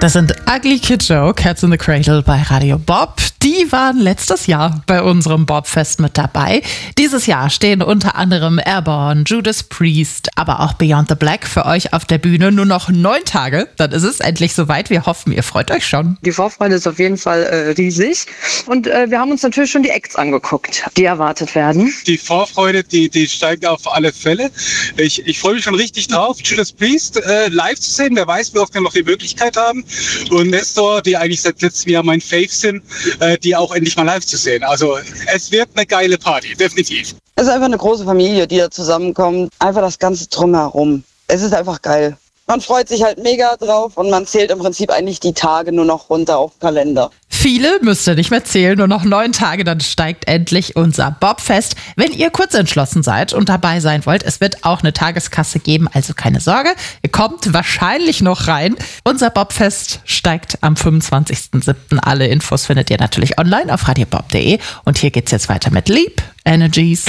Das sind Ugly Kid Joe, Cats in the Cradle bei Radio Bob. Die waren letztes Jahr bei unserem Bobfest mit dabei. Dieses Jahr stehen unter anderem Airborne, Judas Priest, aber auch Beyond the Black für euch auf der Bühne. Nur noch 9 Tage, dann ist es endlich soweit. Wir hoffen, ihr freut euch schon. Die Vorfreude ist auf jeden Fall riesig. Und wir haben uns natürlich schon die Acts angeguckt, die erwartet werden. Die Vorfreude, die steigt auf alle Fälle. Ich freue mich schon richtig drauf, Judas Priest live zu sehen. Wer weiß, wie oft wir noch die Möglichkeit haben. Und Nestor, die eigentlich seit letztem Jahr mein Fave sind, die auch endlich mal live zu sehen. Also es wird eine geile Party, definitiv. Es ist einfach eine große Familie, die da zusammenkommt. Einfach das Ganze drumherum. Es ist einfach geil. Man freut sich halt mega drauf und man zählt im Prinzip eigentlich die Tage nur noch runter auf den Kalender. Viele müsst ihr nicht mehr zählen, nur noch 9 Tage, dann steigt endlich unser Bobfest. Wenn ihr kurz entschlossen seid und dabei sein wollt, es wird auch eine Tageskasse geben, also keine Sorge, ihr kommt wahrscheinlich noch rein. Unser Bobfest steigt am 25.07. Alle Infos findet ihr natürlich online auf radiobob.de und hier geht's jetzt weiter mit Leap Energies.